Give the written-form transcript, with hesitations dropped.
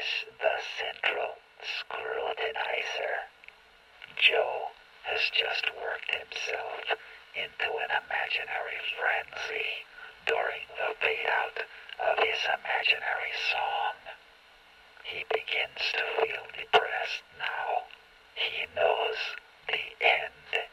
is the central scrutinizer. Joe has just worked himself into an imaginary frenzy during the fade-out of his imaginary song. He begins to feel depressed now. He knows the end